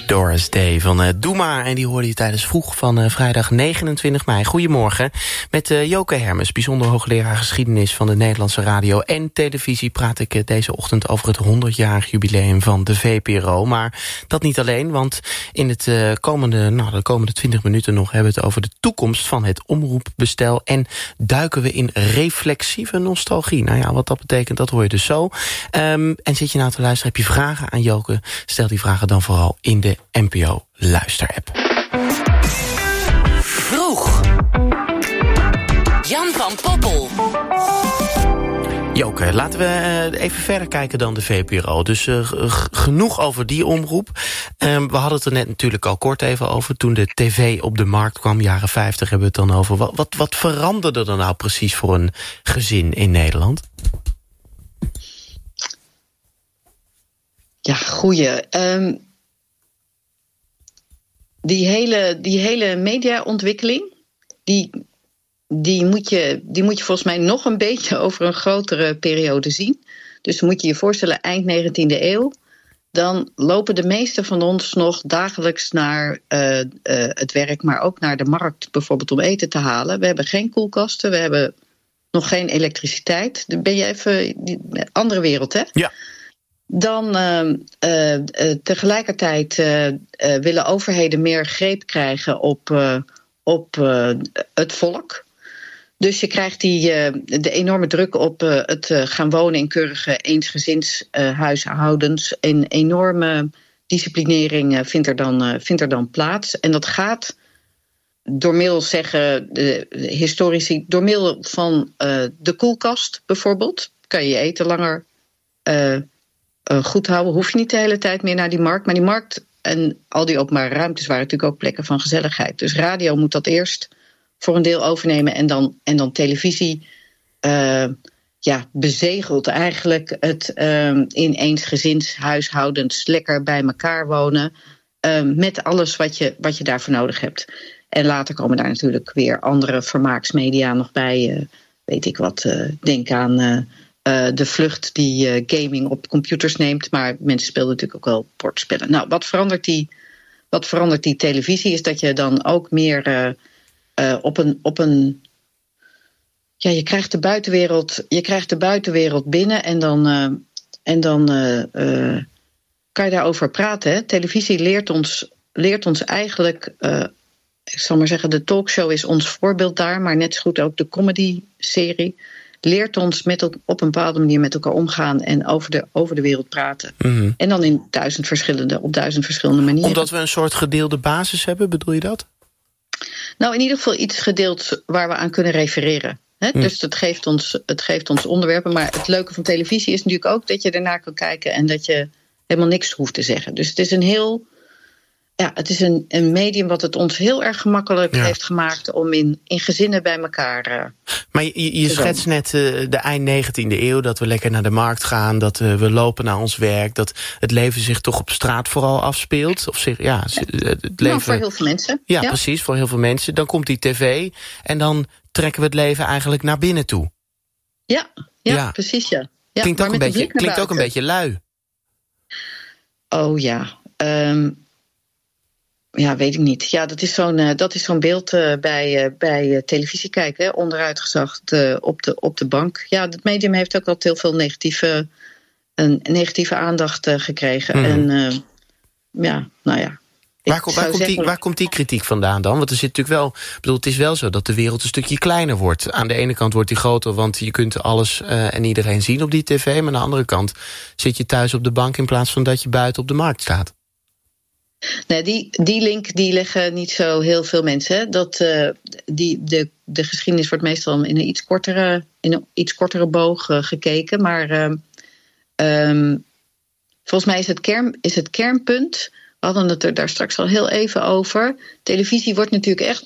Doris Day van Doe Maar. En die hoorde je tijdens vroeg van vrijdag 29 mei. Goedemorgen. Met Joke Hermes, bijzonder hoogleraar geschiedenis van de Nederlandse radio en televisie, praat ik deze ochtend over het 100-jarig jubileum van de VPRO. Maar dat niet alleen, want in de komende 20 minuten nog hebben we het over de toekomst van het omroepbestel en duiken we in reflexieve nostalgie. Nou ja, wat dat betekent, dat hoor je dus zo. En zit je nou te luisteren, heb je vragen aan Joke? Stel die vragen dan vooral in de NPO Luister-app. Vroeg. Jan van Poppel. Joke, laten we even verder kijken dan de VPRO. Dus genoeg over die omroep. We hadden het er net natuurlijk al kort even over. Toen de tv op de markt kwam, jaren 50 hebben we het dan over. Wat veranderde er nou precies voor een gezin in Nederland? Ja, goeie. Die hele mediaontwikkeling, die moet je volgens mij nog een beetje over een grotere periode zien. Dus moet je je voorstellen, eind 19e eeuw, dan lopen de meesten van ons nog dagelijks naar het werk, maar ook naar de markt bijvoorbeeld om eten te halen. We hebben geen koelkasten, we hebben nog geen elektriciteit. Dan ben je even een andere wereld, hè? Ja. Dan tegelijkertijd willen overheden meer greep krijgen op het volk. Dus je krijgt de enorme druk op het gaan wonen in keurige eensgezinshuishoudens. Een enorme disciplinering vindt er dan plaats. En dat gaat door middel, zeggen de historici, door middel van de koelkast bijvoorbeeld. Kan je je eten langer goed houden, hoef je niet de hele tijd meer naar die markt. Maar die markt en al die openbare ruimtes waren natuurlijk ook plekken van gezelligheid. Dus radio moet dat eerst voor een deel overnemen. En dan televisie bezegelt eigenlijk het in eensgezinshuishoudens lekker bij elkaar wonen. Met alles wat je daarvoor nodig hebt. En later komen daar natuurlijk weer andere vermaaksmedia nog bij. Weet ik wat, denk aan de vlucht die gaming op computers neemt. Maar mensen speelden natuurlijk ook wel bordspellen. Nou, wat verandert die televisie is dat je dan ook meer je krijgt de buitenwereld binnen en dan kan je daarover praten. Hè? Televisie leert ons eigenlijk, ik zal maar zeggen, de talkshow is ons voorbeeld daar, maar net zo goed ook de comedy-serie leert ons op een bepaalde manier met elkaar omgaan en over de wereld praten. Mm-hmm. En dan op 1000 verschillende manieren. Omdat we een soort gedeelde basis hebben, bedoel je dat? Nou, in ieder geval iets gedeeld waar we aan kunnen refereren. Hè? Mm. Dus het geeft ons onderwerpen. Maar het leuke van televisie is natuurlijk ook dat je ernaar kan kijken en dat je helemaal niks hoeft te zeggen. Dus het is een medium wat het ons heel erg gemakkelijk heeft gemaakt om in gezinnen bij elkaar Maar je schetst net de eind 19e eeuw, dat we lekker naar de markt gaan, dat we lopen naar ons werk, dat het leven zich toch op straat vooral afspeelt. Of het leven... Nou, voor heel veel mensen. Ja, precies, voor heel veel mensen. Dan komt die tv en dan trekken we het leven eigenlijk naar binnen toe. Ja, precies, ja. Klinkt ook een beetje lui. Oh ja, ja, weet ik niet. Ja, dat is zo'n beeld bij televisie kijken, hè? Onderuitgezakt op de bank. Ja, het medium heeft ook altijd heel veel negatieve aandacht gekregen. Mm. En Waar komt die kritiek vandaan dan? Want er zit natuurlijk wel, het is wel zo dat de wereld een stukje kleiner wordt. Aan de ene kant wordt die groter, want je kunt alles en iedereen zien op die tv. Maar aan de andere kant zit je thuis op de bank in plaats van dat je buiten op de markt staat. Nee, die link die leggen niet zo heel veel mensen. Hè? Dat de geschiedenis wordt meestal in een iets kortere boog gekeken. Maar volgens mij is het kernpunt. We hadden het er daar straks al heel even over. Televisie wordt natuurlijk echt